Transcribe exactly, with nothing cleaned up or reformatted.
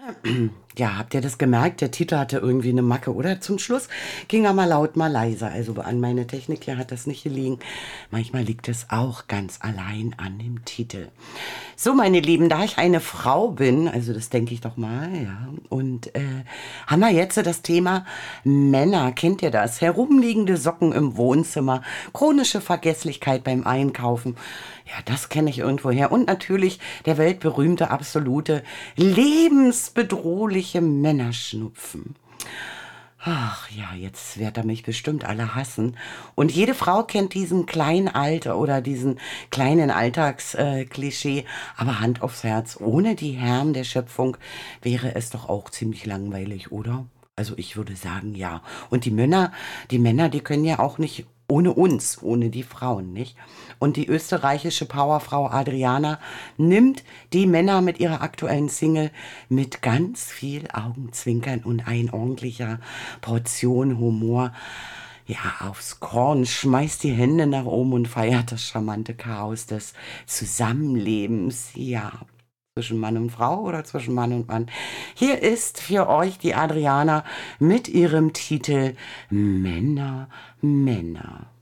Ja, habt ihr das gemerkt? Der Titel hatte irgendwie eine Macke, oder? Zum Schluss ging er mal laut, mal leiser. Also an meine Technik hier hat das nicht gelegen. Manchmal liegt es auch ganz allein an dem Titel. So, meine Lieben, da ich eine Frau bin, also das denke ich doch mal, ja, und äh, haben wir jetzt so das Thema Männer. Kennt ihr das? Herumliegende Socken im Wohnzimmer, chronische Vergesslichkeit beim Einkaufen. Ja, das kenne ich irgendwoher. Und natürlich der weltberühmte, absolute, lebensbedrohliche Männerschnupfen. Ach ja, jetzt wird er mich bestimmt alle hassen. Und jede Frau kennt diesen kleinen Alter oder diesen kleinen Alltagsklischee. Äh, Klischee. Aber Hand aufs Herz, ohne die Herren der Schöpfung wäre es doch auch ziemlich langweilig, oder? Also ich würde sagen, ja. Und die Männer, die Männer, die können ja auch nicht ohne uns, ohne die Frauen, nicht? Und die österreichische Powerfrau Adriana nimmt die Männer mit ihrer aktuellen Single mit ganz viel Augenzwinkern und ein ordentlicher Portion Humor ja aufs Korn, schmeißt die Hände nach oben und feiert das charmante Chaos des Zusammenlebens. Ja, zwischen Mann und Frau oder zwischen Mann und Mann. Hier ist für euch die Adriana mit ihrem Titel Männer, Männer.